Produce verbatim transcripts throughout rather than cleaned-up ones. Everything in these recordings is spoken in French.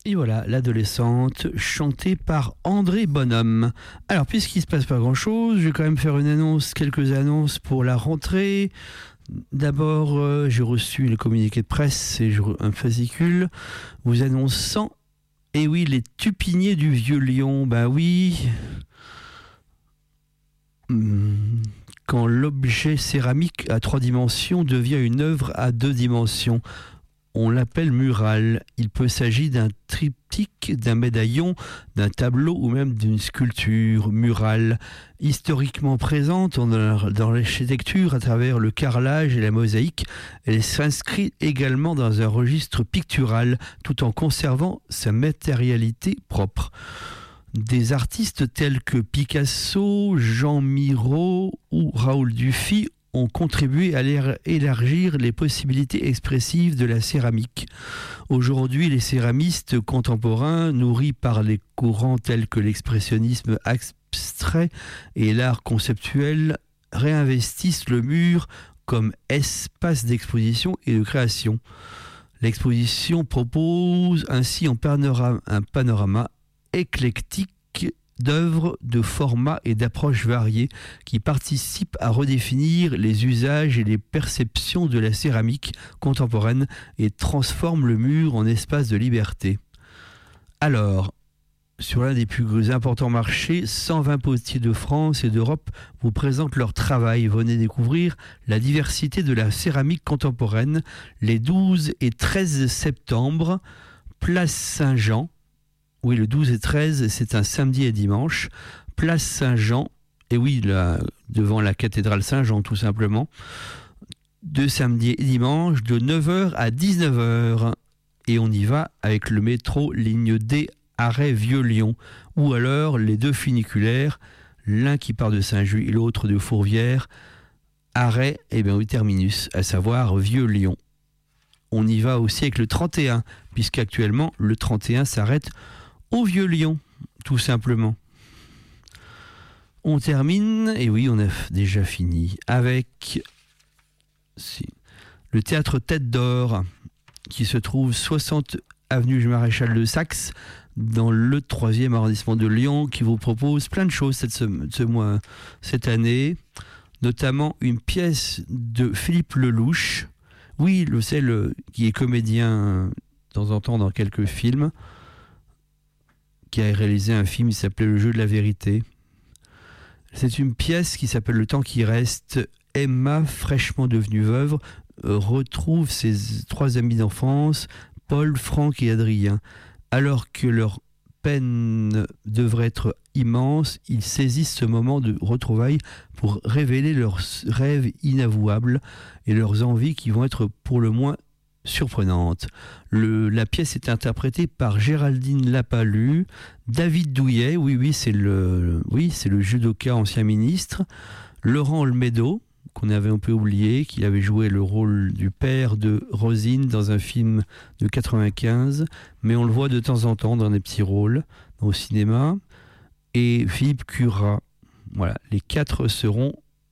Et voilà, l'adolescente, chantée par André Bonhomme. Alors, puisqu'il ne se passe pas grand-chose, je vais quand même faire une annonce, quelques annonces pour la rentrée. D'abord, euh, j'ai reçu le communiqué de presse et un fascicule vous annonçant, et oui, les tupiniers du Vieux-Lyon, ben oui, quand l'objet céramique à trois dimensions devient une œuvre à deux dimensions. On l'appelle mural. Il peut s'agir d'un triptyque, d'un médaillon, d'un tableau ou même d'une sculpture murale, historiquement présente dans l'architecture à travers le carrelage et la mosaïque. Elle s'inscrit également dans un registre pictural tout en conservant sa matérialité propre. Des artistes tels que Picasso, Jean Miro ou Raoul Dufy ont contribué à élargir les possibilités expressives de la céramique. Aujourd'hui, les céramistes contemporains, nourris par les courants tels que l'expressionnisme abstrait et l'art conceptuel, réinvestissent le mur comme espace d'exposition et de création. L'exposition propose ainsi un panorama, un panorama éclectique d'œuvres, de formats et d'approches variées qui participent à redéfinir les usages et les perceptions de la céramique contemporaine et transforment le mur en espace de liberté. Alors, sur l'un des plus importants marchés, cent vingt potiers de France et d'Europe vous présentent leur travail. Venez découvrir la diversité de la céramique contemporaine les douze et treize septembre, place Saint-Jean. Oui, le douze et treize, c'est un samedi et dimanche. Place Saint-Jean, et oui, là, devant la cathédrale Saint-Jean, tout simplement. De samedi et dimanche, de neuf heures à dix-neuf heures. Et on y va avec le métro ligne D, arrêt Vieux-Lyon. Ou alors les deux funiculaires, l'un qui part de Saint-Just et l'autre de Fourvière. Arrêt, et bien oui, terminus, à savoir Vieux-Lyon. On y va aussi avec le trente et un, puisqu'actuellement, le trente et un s'arrête au Vieux-Lyon, tout simplement. On termine, et oui, on a déjà fini, avec si, le théâtre Tête d'Or, qui se trouve soixante avenue du Maréchal de Saxe, dans le troisième arrondissement de Lyon, qui vous propose plein de choses cette, ce mois, cette année, notamment une pièce de Philippe Lelouch, oui, le celle qui est comédien de temps en temps dans quelques films, qui a réalisé un film qui s'appelait Le jeu de la vérité. C'est une pièce qui s'appelle Le temps qui reste. Emma, fraîchement devenue veuve, retrouve ses trois amis d'enfance, Paul, Franck et Adrien. Alors que leur peine devrait être immense, ils saisissent ce moment de retrouvailles pour révéler leurs rêves inavouables et leurs envies qui vont être pour le moins surprenante. Le, la pièce est interprétée par Géraldine Lapalus, David Douillet, oui, oui, c'est le, oui, c'est le judoka ancien ministre, Laurent Olmedo, qu'on avait un peu oublié, qui avait joué le rôle du père de Rosine dans un film de quatre-vingt-quinze, mais on le voit de temps en temps dans des petits rôles au cinéma, et Philippe Curat. Voilà, les quatre seront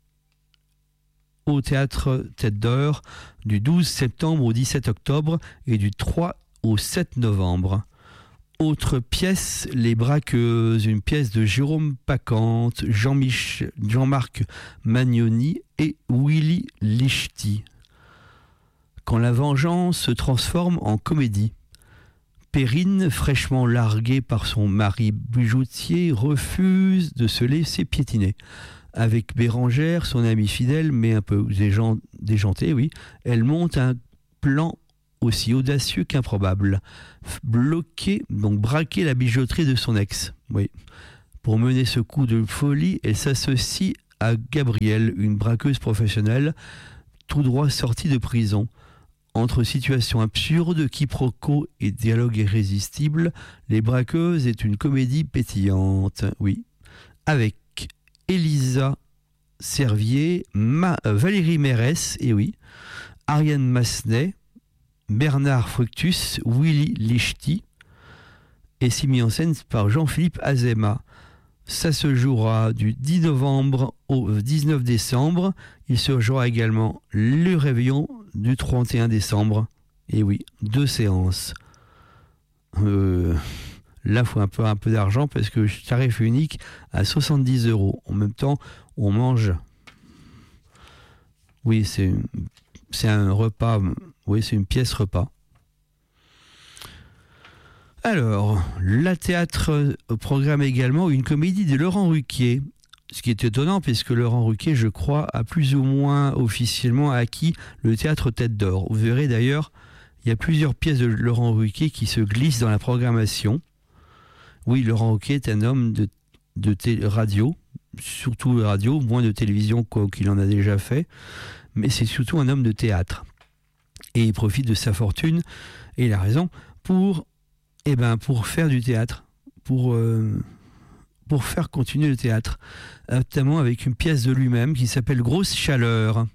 au théâtre Tête d'Or du douze septembre au dix-sept octobre et du trois au sept novembre. Autre pièce, Les Braqueuses, une pièce de Jérôme Pacante, Jean-Mich- Jean-Marc Magnoni et Willy Lichty. Quand la vengeance se transforme en comédie. Perrine, fraîchement larguée par son mari bijoutier, refuse de se laisser piétiner. Avec Bérangère, son amie fidèle, mais un peu déjantée, oui, elle monte un plan aussi audacieux qu'improbable. Bloquer, donc braquer la bijouterie de son ex. Oui. Pour mener ce coup de folie, elle s'associe à Gabrielle, une braqueuse professionnelle, tout droit sortie de prison. Entre situations absurdes, quiproquos et dialogues irrésistibles, Les Braqueuses est une comédie pétillante, oui, avec Elisa Servier, Ma, euh, Valérie Mérès, et oui, Ariane Massenet, Bernard Fructus, Willy Lichty, et c'est mis en scène par Jean-Philippe Azéma. Ça se jouera du dix novembre au dix-neuf décembre. Il se jouera également le réveillon du trente et un décembre. Et oui, deux séances. Euh, là, il faut un peu, un peu d'argent parce que tarif unique à soixante-dix euros. En même temps, on mange. Oui, c'est, c'est un repas. Oui, c'est une pièce repas. Alors, la théâtre programme également une comédie de Laurent Ruquier. Ce qui est étonnant, puisque Laurent Ruquier, je crois, a plus ou moins officiellement acquis le théâtre Tête d'Or. Vous verrez d'ailleurs, il y a plusieurs pièces de Laurent Ruquier qui se glissent dans la programmation. Oui, Laurent Ruquier est un homme de, de té- radio, surtout radio, moins de télévision qu'il en a déjà fait, mais c'est surtout un homme de théâtre. Et il profite de sa fortune, et il a raison, pour, eh ben, pour faire du théâtre, pour... Euh, pour faire continuer le théâtre, notamment avec une pièce de lui-même qui s'appelle Grosse Chaleur.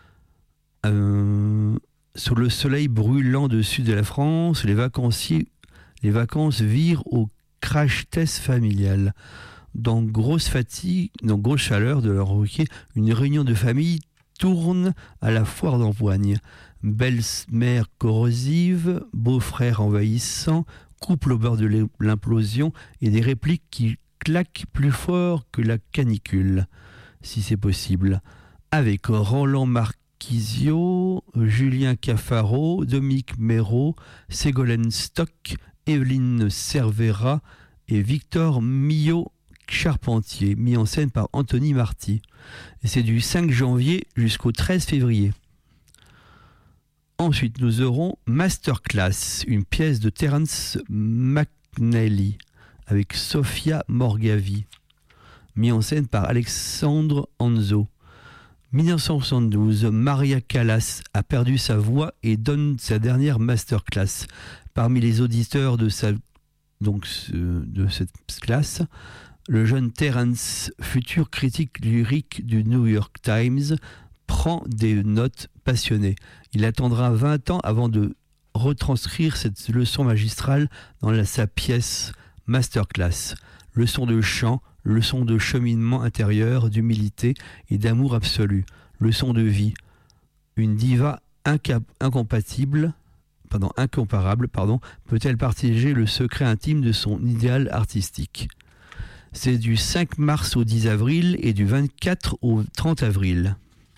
Euh, sous le soleil brûlant du sud de la France, les vacanciers, les vacances virent au crash test familial. Dans Grosse Fatigue, dans Grosse Chaleur de Laurent Ruquier, une réunion de famille tourne à la foire d'empoigne. Belle-mère corrosive, beau-frère envahissant, couple au bord de l'implosion et des répliques qui claque plus fort que la canicule, si c'est possible, avec Roland Marquisio, Julien Cafaro, Dominique Méraud, Ségolène Stock, Evelyne Cervera et Victor Millot-Charpentier, mis en scène par Anthony Marty. Et c'est du cinq janvier jusqu'au treize février. Ensuite, nous aurons Masterclass, une pièce de Terence McNally, avec Sofia Morgavi, mis en scène par Alexandre Anzo. mille neuf cent soixante-douze, Maria Callas a perdu sa voix et donne sa dernière masterclass. Parmi les auditeurs de, sa, donc, de cette classe, le jeune Terence, futur critique lyrique du New York Times, prend des notes passionnées. Il attendra vingt ans avant de retranscrire cette leçon magistrale dans la, sa pièce Masterclass, leçon de chant, leçon de cheminement intérieur, d'humilité et d'amour absolu, leçon de vie. Une diva incap- incompatible, pardon, incomparable pardon, peut-elle partager le secret intime de son idéal artistique. C'est du cinq mars au dix avril et du vingt-quatre au trente avril.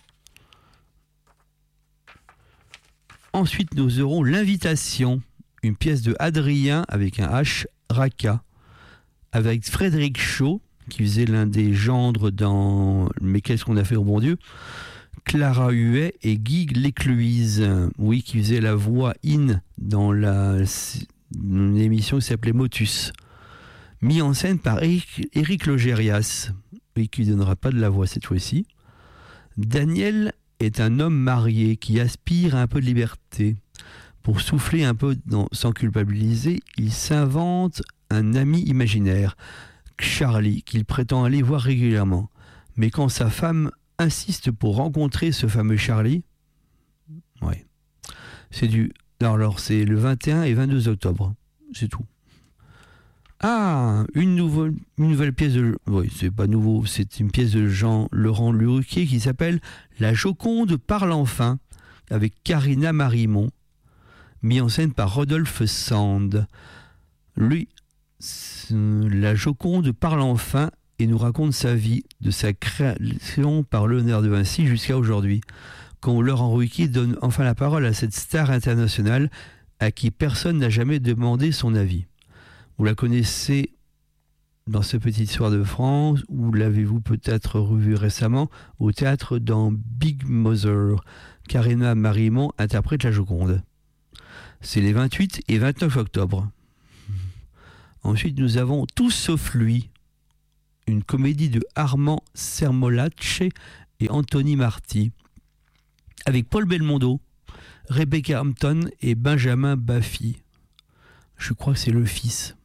Ensuite, nous aurons L'Invitation, une pièce de Adrien avec un H, Raka, avec Frédéric Shaw, qui faisait l'un des gendres dans Mais qu'est-ce qu'on a fait au bon Dieu, Clara Huet et Guy Lécluise, oui, qui faisait la voix in dans la, une émission qui s'appelait Motus, mis en scène par Éric, Éric Logérias, oui, qui ne donnera pas de la voix cette fois-ci. Daniel est un homme marié qui aspire à un peu de liberté. Pour souffler un peu dans, sans culpabiliser, il s'invente un ami imaginaire, Charlie, qu'il prétend aller voir régulièrement. Mais quand sa femme insiste pour rencontrer ce fameux Charlie, ouais, c'est du... Alors, c'est le vingt et un et vingt-deux octobre, c'est tout. Ah, une nouvelle, une nouvelle pièce de... Oui, c'est pas nouveau, c'est une pièce de Jean-Laurent Ruquier qui s'appelle La Joconde parle enfin, avec Karina Marimont, mis en scène par Rodolphe Sand. Lui, la Joconde parle enfin et nous raconte sa vie, de sa création par Léonard de Vinci jusqu'à aujourd'hui, quand Laurent Ruquier donne enfin la parole à cette star internationale à qui personne n'a jamais demandé son avis. Vous la connaissez dans Ce Petit Soir de France, ou l'avez-vous peut-être revue récemment au théâtre dans Big Mother. Karina Marimont interprète la Joconde. C'est les vingt-huit et vingt-neuf octobre. Ensuite, nous avons Tout sauf lui, une comédie de Armand Sermolacce et Anthony Marty, avec Paul Belmondo, Rebecca Hampton et Benjamin Baffy. Je crois que c'est le fils.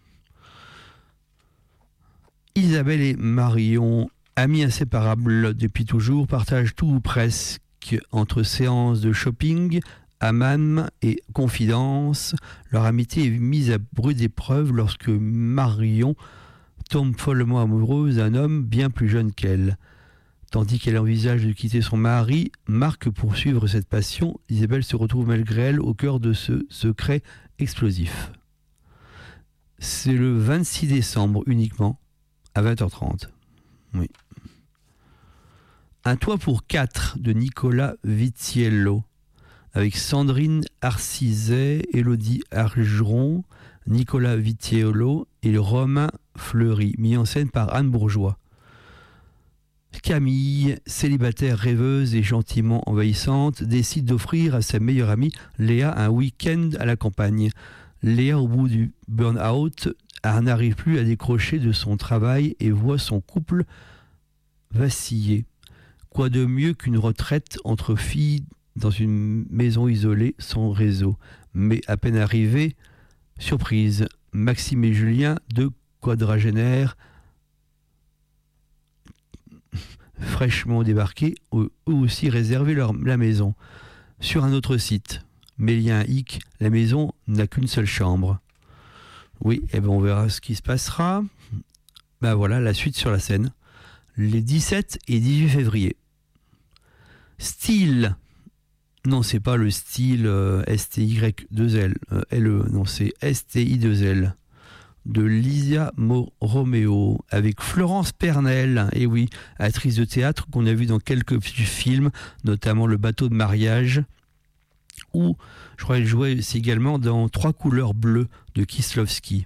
Isabelle et Marion, amies inséparables depuis toujours, partagent tout ou presque entre séances de shopping, hammam et confidences. Leur amitié est mise à rude épreuve lorsque Marion tombe follement amoureuse d'un homme bien plus jeune qu'elle. Tandis qu'elle envisage de quitter son mari, Marc poursuivre cette passion, Isabelle se retrouve malgré elle au cœur de ce secret explosif. C'est le vingt-six décembre uniquement, à vingt heures trente. Oui. Un toit pour quatre de Nicolas Vitiello, avec Sandrine Arcizet, Élodie Argeron, Nicolas Vitiello et Romain Fleury, mis en scène par Anne Bourgeois. Camille, célibataire rêveuse et gentiment envahissante, décide d'offrir à sa meilleure amie Léa un week-end à la campagne. Léa, au bout du burn-out, n'arrive plus à décrocher de son travail et voit son couple vaciller. Quoi de mieux qu'une retraite entre filles dans une maison isolée sans réseau? Mais à peine arrivée, surprise, Maxime et Julien, deux quadragénaires fraîchement débarqués, eux aussi réservé leur, la maison. Sur un autre site, mais il y a un hic, la maison n'a qu'une seule chambre. Oui, et ben on verra ce qui se passera. Ben voilà, la suite sur la scène. Les dix-sept et dix-huit février. Style. Non, c'est pas le style euh, S T Y deux L. Euh, L E, non, c'est S T I deux L. De Lisa Mo- Romeo, avec Florence Pernel, et oui, actrice de théâtre qu'on a vu dans quelques films, notamment Le bateau de mariage, ou je crois qu'elle jouait aussi également dans Trois couleurs bleues de Kieslowski.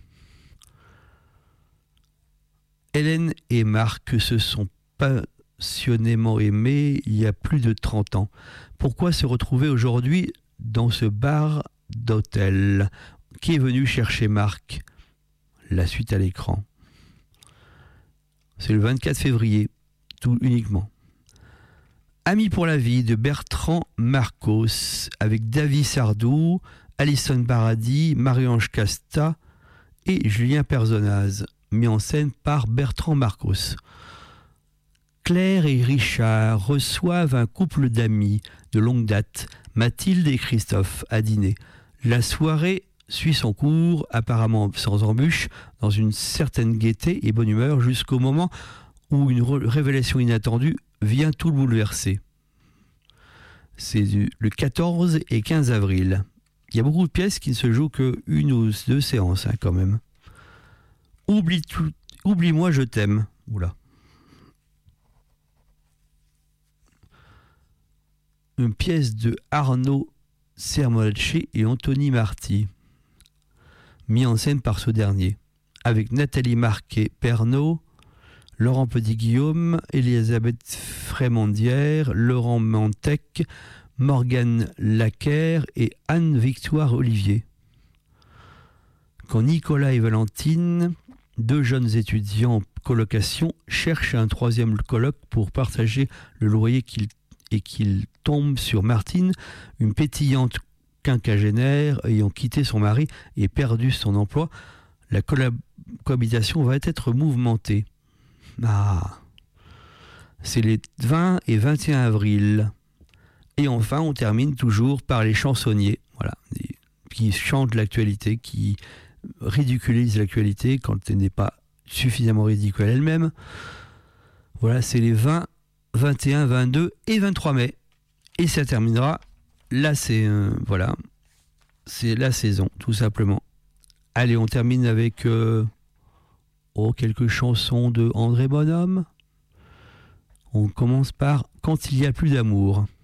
Hélène et Marc se sont passionnément aimés il y a plus de trente ans. Pourquoi se retrouver aujourd'hui dans ce bar d'hôtel? Qui est venu chercher Marc? La suite à l'écran. C'est le vingt-quatre février, tout uniquement. Amis pour la vie de Bertrand Marcos, avec David Sardou, Alison Paradis, Marie-Ange Casta et Julien Personnaz, mis en scène par Bertrand Marcos. Claire et Richard reçoivent un couple d'amis de longue date, Mathilde et Christophe, à dîner. La soirée suit son cours, apparemment sans embûche, dans une certaine gaieté et bonne humeur, jusqu'au moment où une révélation inattendue vient tout bouleverser. C'est du, le quatorze et quinze avril. Il y a beaucoup de pièces qui ne se jouent qu'une ou deux séances, hein, quand même. Oublie tout, oublie-moi, je t'aime. Oula. Une pièce de Arnaud Sermolacci et Anthony Marty, mis en scène par ce dernier, avec Nathalie Marquet-Pernot, Laurent Petit-Guillaume, Elisabeth Frémondière, Laurent Mantec, Morgane Laquer et Anne-Victoire Olivier. Quand Nicolas et Valentine, deux jeunes étudiants en colocation, cherchent un troisième coloc pour partager le loyer qu'ils, et qu'ils tombent sur Martine, une pétillante quinquagénaire ayant quitté son mari et perdu son emploi, la collab- cohabitation va être mouvementée. Ah, c'est les vingt et vingt et un avril. Et enfin, on termine toujours par les chansonniers, voilà, qui chantent l'actualité, qui ridiculisent l'actualité quand elle n'est pas suffisamment ridicule elle-même. Voilà, c'est les vingt, vingt et un, vingt-deux et vingt-trois mai. Et ça terminera. Là, c'est euh, voilà, c'est la saison, tout simplement. Allez, on termine avec euh, oh, quelques chansons de André Bonhomme. On commence par Quand il y a plus d'amour.